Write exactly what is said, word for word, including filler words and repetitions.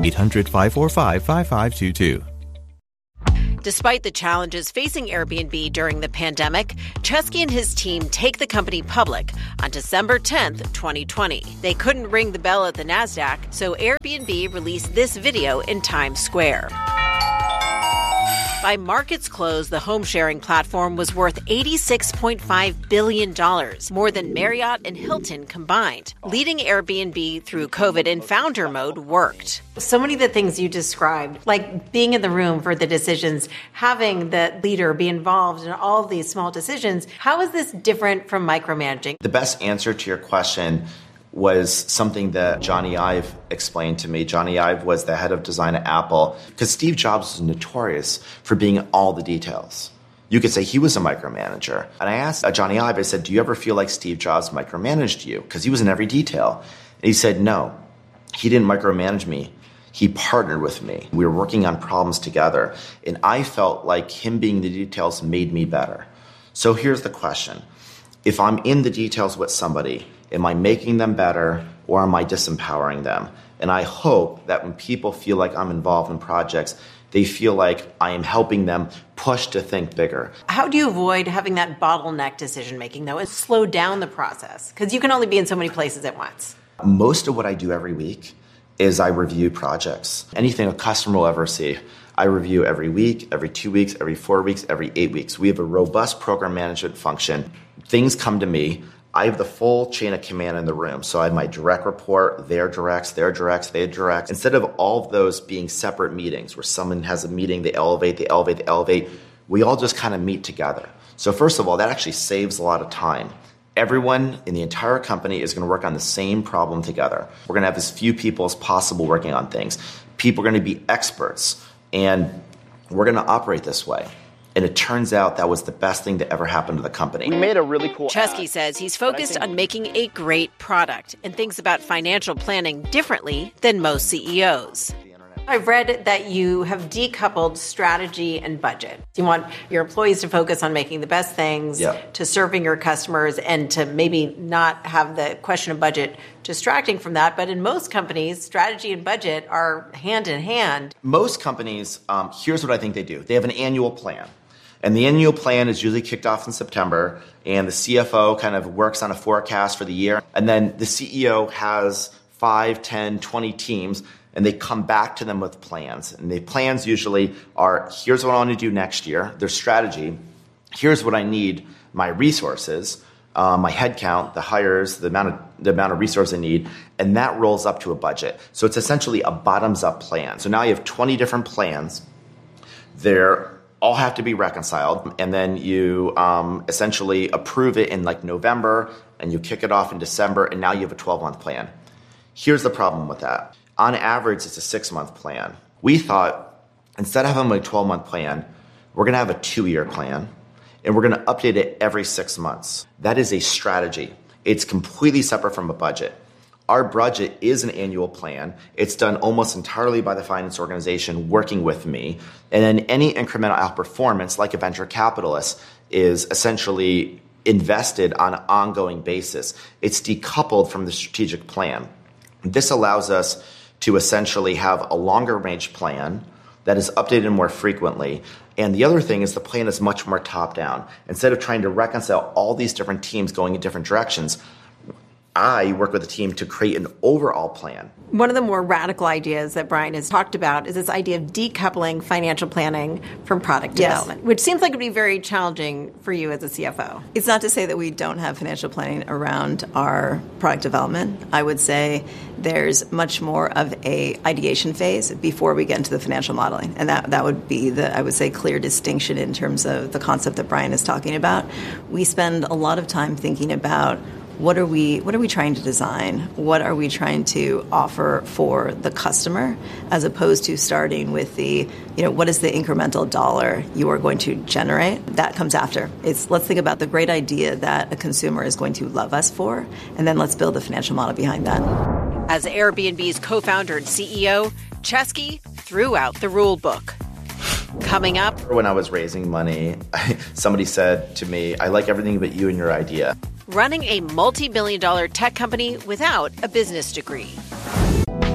eight hundred, five four five, five five two two. Despite the challenges facing Airbnb during the pandemic, Chesky and his team take the company public on December tenth, twenty twenty. They couldn't ring the bell at the NASDAQ, so Airbnb released this video in Times Square. By market's close, the home-sharing platform was worth eighty-six point five billion dollars, more than Marriott and Hilton combined. Leading Airbnb through COVID in founder mode worked. So many of the things you described, like being in the room for the decisions, having the leader be involved in all of these small decisions, how is this different from micromanaging? The best answer to your question was something that Johnny Ive explained to me. Johnny Ive was the head of design at Apple, because Steve Jobs was notorious for being in all the details. You could say he was a micromanager. And I asked Johnny Ive, I said, do you ever feel like Steve Jobs micromanaged you? Because he was in every detail. And he said, no, he didn't micromanage me. He partnered with me. We were working on problems together. And I felt like him being in the details made me better. So here's the question. If I'm in the details with somebody, am I making them better, or am I disempowering them? And I hope that when people feel like I'm involved in projects, they feel like I am helping them push to think bigger. How do you avoid having that bottleneck decision-making, though, and slow down the process? Because you can only be in so many places at once. Most of what I do every week is I review projects. Anything a customer will ever see, I review every week, every two weeks, every four weeks, every eight weeks. We have a robust program management function. Things come to me. I have the full chain of command in the room. So I have my direct report, their directs, their directs, their directs. Instead of all of those being separate meetings where someone has a meeting, they elevate, they elevate, they elevate, we all just kind of meet together. So first of all, that actually saves a lot of time. Everyone in the entire company is going to work on the same problem together. We're going to have as few people as possible working on things. People are going to be experts, and we're going to operate this way. And it turns out that was the best thing that ever happened to the company. We made a really cool Chesky ad, says he's focused on making a great product and thinks about financial planning differently than most C E Os. I've read that you have decoupled strategy and budget. You want your employees to focus on making the best things, yep. to serving your customers, and to maybe not have the question of budget distracting from that. But in most companies, strategy and budget are hand in hand. Most companies, um, here's what I think they do. They have an annual plan. And the annual plan is usually kicked off in September, and the C F O kind of works on a forecast for the year. And then the C E O has five, ten, twenty teams, and they come back to them with plans. And the plans usually are, here's what I want to do next year, their strategy. Here's what I need, my resources, uh, my headcount, the hires, the amount of the amount of resources I need, and that rolls up to a budget. So it's essentially a bottoms-up plan. So now you have twenty different plans. They're all have to be reconciled, and then you um, essentially approve it in like November, and you kick it off in December, and now you have a twelve-month plan. Here's the problem with that. On average, it's a six-month plan. We thought, instead of having a twelve-month plan, we're going to have a two-year plan, and we're going to update it every six months. That is a strategy. It's completely separate from a budget. Our budget is an annual plan. It's done almost entirely by the finance organization working with me. And then any incremental outperformance, like a venture capitalist, is essentially invested on an ongoing basis. It's decoupled from the strategic plan. This allows us to essentially have a longer range plan that is updated more frequently. And the other thing is the plan is much more top down. Instead of trying to reconcile all these different teams going in different directions, I work with a team to create an overall plan. One of the more radical ideas that Brian has talked about is this idea of decoupling financial planning from product Yes. development, which seems like it would be very challenging for you as a C F O. It's not to say that we don't have financial planning around our product development. I would say there's much more of a ideation phase before we get into the financial modeling. And that, that would be the, I would say, clear distinction in terms of the concept that Brian is talking about. We spend a lot of time thinking about What are we what are we trying to design? What are we trying to offer for the customer, as opposed to starting with the, you know, what is the incremental dollar you are going to generate? That comes after. It's let's think about the great idea that a consumer is going to love us for, and then let's build the financial model behind that. As Airbnb's co-founder and C E O, Chesky threw out the rule book. Coming up. When I was raising money, somebody said to me, I like everything but you and your idea. Running a multi-billion dollar tech company without a business degree.